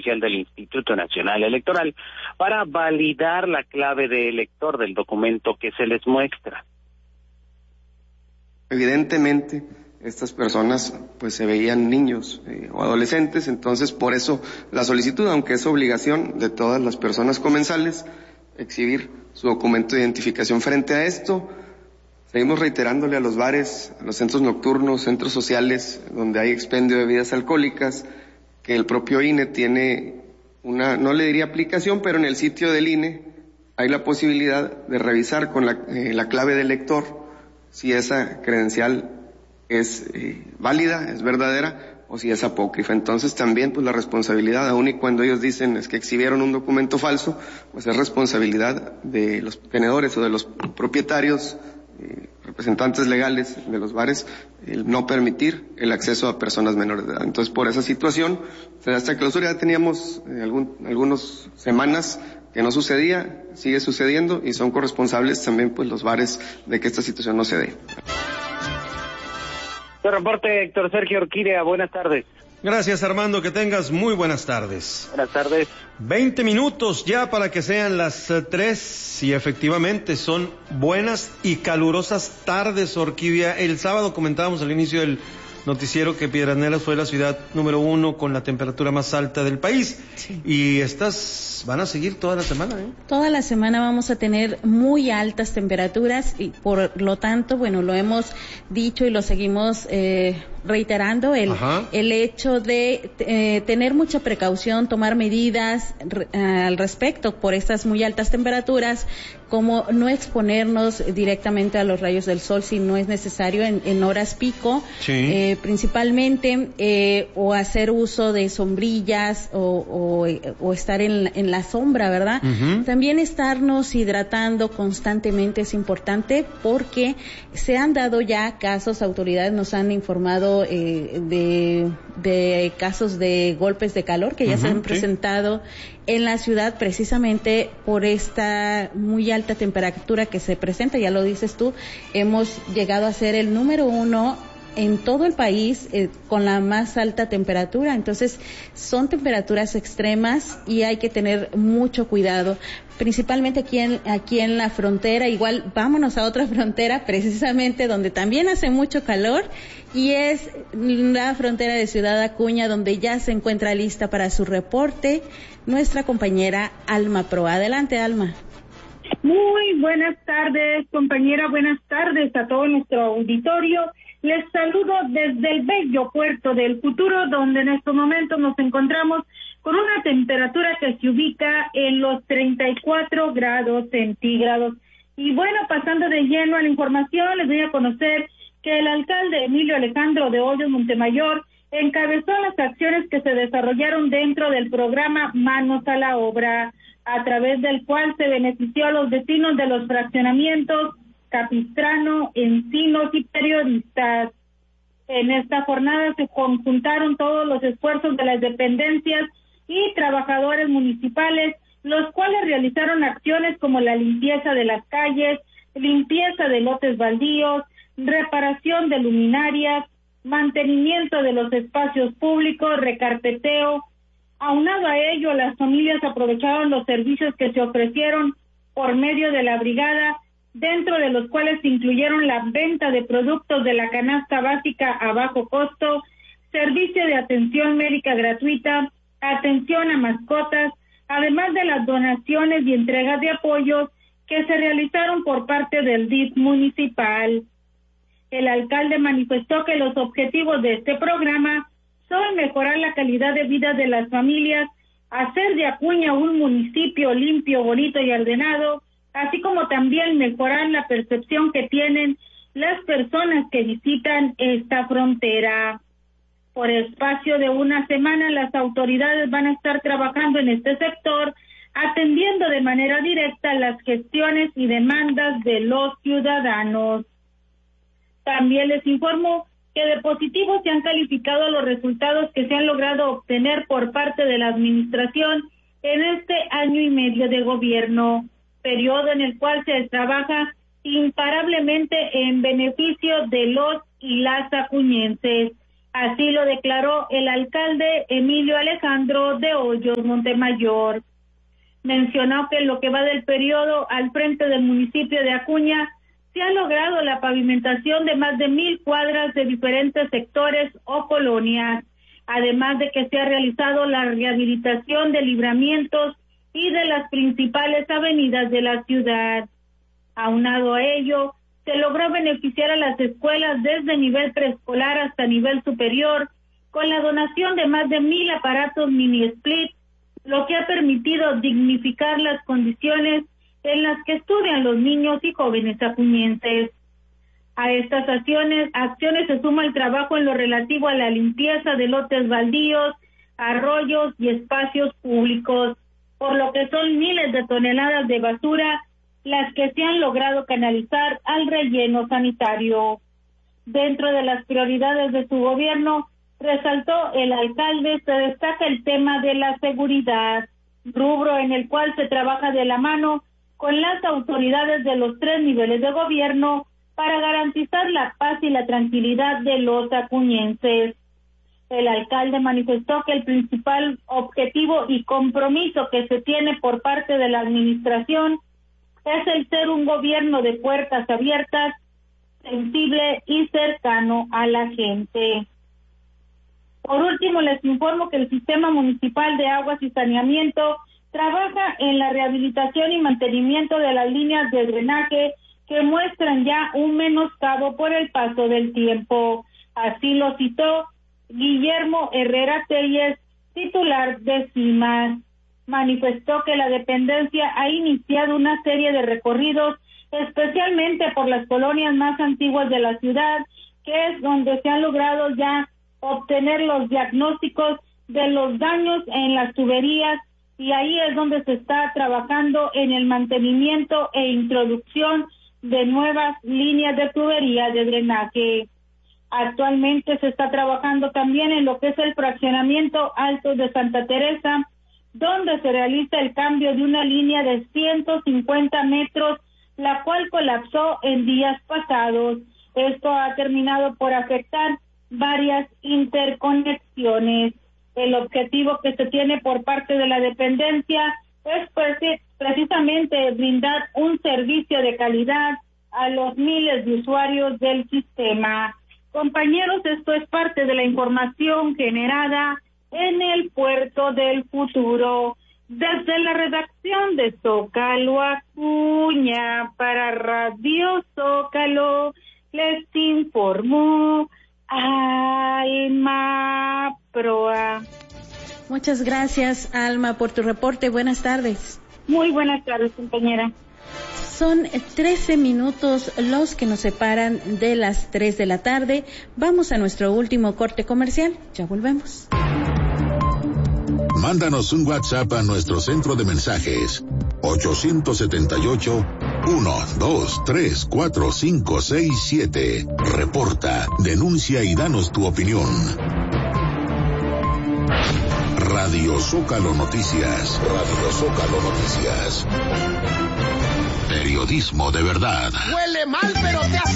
oficial del Instituto Nacional Electoral para validar la clave de elector del documento que se les muestra. Evidentemente, estas personas pues se veían niños o adolescentes, entonces por eso la solicitud, aunque es obligación de todas las personas comensales exhibir su documento de identificación. Frente a esto, seguimos reiterándole a los bares, a los centros nocturnos, centros sociales donde hay expendio de bebidas alcohólicas, que el propio INE tiene una, no le diría aplicación, pero en el sitio del INE hay la posibilidad de revisar con la clave del lector si esa credencial es válida, es verdadera, o si es apócrifa. Entonces también pues la responsabilidad, aun y cuando ellos dicen es que exhibieron un documento falso, pues es responsabilidad de los tenedores o de los propietarios, representantes legales de los bares, el no permitir el acceso a personas menores de edad. Entonces por esa situación se da esta clausura. Ya teníamos algunas semanas que no sucedía, sigue sucediendo y son corresponsables también pues los bares de que esta situación no se dé. Reporte Héctor Sergio Orquídea, buenas tardes. Gracias, Armando, que tengas muy buenas tardes. Buenas tardes. 20 minutos ya para que sean las 3 y efectivamente son buenas y calurosas tardes, Orquídea. El sábado comentábamos al inicio del noticiero que Piedras Negras fue la ciudad número 1 con la temperatura más alta del país. Sí. Y estas van a seguir toda la semana, ¿eh? Toda la semana vamos a tener muy altas temperaturas y por lo tanto, bueno, lo hemos dicho y lo seguimos reiterando, el hecho de tener mucha precaución, tomar medidas al respecto por estas muy altas temperaturas, como no exponernos directamente a los rayos del sol si no es necesario en horas pico, sí. Principalmente, o hacer uso de sombrillas o estar en la sombra, ¿verdad? Uh-huh. También estarnos hidratando constantemente es importante porque se han dado ya casos, autoridades nos han informado de casos de golpes de calor que ya uh-huh, se han presentado en la ciudad precisamente por esta muy alta temperatura que se presenta. Ya lo dices tú, hemos llegado a ser el número 1 en todo el país con la más alta temperatura. Entonces son temperaturas extremas y hay que tener mucho cuidado, principalmente aquí en la frontera. Igual vámonos a otra frontera precisamente donde también hace mucho calor, y es la frontera de Ciudad Acuña, donde ya se encuentra lista para su reporte nuestra compañera Alma Pro. Adelante, Alma. Muy buenas tardes, compañera, buenas tardes a todo nuestro auditorio. Les saludo desde el bello puerto del Futuro, donde en estos momentos nos encontramos con una temperatura que se ubica en los 34 grados centígrados. Y bueno, pasando de lleno a la información, les voy a conocer que el alcalde Emilio Alejandro de Hoyos Montemayor encabezó las acciones que se desarrollaron dentro del programa Manos a la Obra, a través del cual se benefició a los vecinos de los fraccionamientos Capistrano, Encinos y Periodistas. En esta jornada se conjuntaron todos los esfuerzos de las dependencias y trabajadores municipales, los cuales realizaron acciones como la limpieza de las calles, limpieza de lotes baldíos, reparación de luminarias, mantenimiento de los espacios públicos, recarpeteo. Aunado a ello, las familias aprovecharon los servicios que se ofrecieron por medio de la brigada, dentro de los cuales se incluyeron la venta de productos de la canasta básica a bajo costo, servicio de atención médica gratuita, atención a mascotas, además de las donaciones y entregas de apoyos que se realizaron por parte del DIF municipal. El alcalde manifestó que los objetivos de este programa son mejorar la calidad de vida de las familias, hacer de Acuña un municipio limpio, bonito y ordenado, así como también mejorar la percepción que tienen las personas que visitan esta frontera. Por espacio de una semana, las autoridades van a estar trabajando en este sector, atendiendo de manera directa las gestiones y demandas de los ciudadanos. También les informo que de positivo se han calificado los resultados que se han logrado obtener por parte de la administración en este año y medio de gobierno, periodo en el cual se trabaja imparablemente en beneficio de los y las acuñenses. Así lo declaró el alcalde Emilio Alejandro de Hoyos Montemayor. Mencionó que en lo que va del periodo al frente del municipio de Acuña se ha logrado la pavimentación de más de 1,000 cuadras de diferentes sectores o colonias, además de que se ha realizado la rehabilitación de libramientos y de las principales avenidas de la ciudad. Aunado a ello, se logró beneficiar a las escuelas desde nivel preescolar hasta nivel superior con la donación de más de 1,000 aparatos mini split, lo que ha permitido dignificar las condiciones en las que estudian los niños y jóvenes acuñenses. A estas acciones se suma el trabajo en lo relativo a la limpieza de lotes baldíos, arroyos y espacios públicos, por lo que son miles de toneladas de basura las que se han logrado canalizar al relleno sanitario. Dentro de las prioridades de su gobierno, resaltó el alcalde, se destaca el tema de la seguridad, rubro en el cual se trabaja de la mano con las autoridades de los 3 niveles de gobierno para garantizar la paz y la tranquilidad de los acuñenses. El alcalde manifestó que el principal objetivo y compromiso que se tiene por parte de la administración es el ser un gobierno de puertas abiertas, sensible y cercano a la gente. Por último, les informo que el Sistema Municipal de Aguas y Saneamiento trabaja en la rehabilitación y mantenimiento de las líneas de drenaje que muestran ya un menoscabo por el paso del tiempo. Así lo citó Guillermo Herrera Telles, titular de CIMAS. Manifestó que la dependencia ha iniciado una serie de recorridos, especialmente por las colonias más antiguas de la ciudad, que es donde se han logrado ya obtener los diagnósticos de los daños en las tuberías, y ahí es donde se está trabajando en el mantenimiento e introducción de nuevas líneas de tubería de drenaje. Actualmente se está trabajando también en lo que es el fraccionamiento Altos de Santa Teresa, donde se realiza el cambio de una línea de 150 metros, la cual colapsó en días pasados. Esto ha terminado por afectar varias interconexiones. El objetivo que se tiene por parte de la dependencia es precisamente brindar un servicio de calidad a los miles de usuarios del sistema. Compañeros, esto es parte de la información generada en el Puerto del Futuro. Desde la redacción de Zócalo Acuña para Radio Zócalo, les informó Alma Proa. Muchas gracias, Alma, por tu reporte. Buenas tardes. Muy buenas tardes, compañera. Son 13 minutos los que nos separan de las 3 de la tarde. Vamos a nuestro último corte comercial. Ya volvemos. Mándanos un WhatsApp a nuestro centro de mensajes 878-123-4567. Reporta, denuncia y danos tu opinión. Radio Zócalo Noticias. Radio Zócalo Noticias. Periodismo de verdad. Huele mal, pero te hace